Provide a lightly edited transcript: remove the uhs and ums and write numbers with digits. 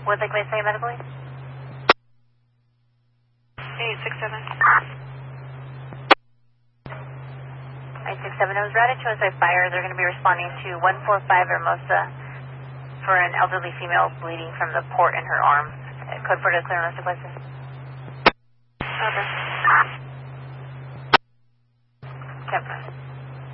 Would like me to say medical leave? 867. 867, it was routed to us by fire. They're going to be responding to 145 Hermosa for an elderly female bleeding from the port in her arm. Code for the clear and rest of places. Okay.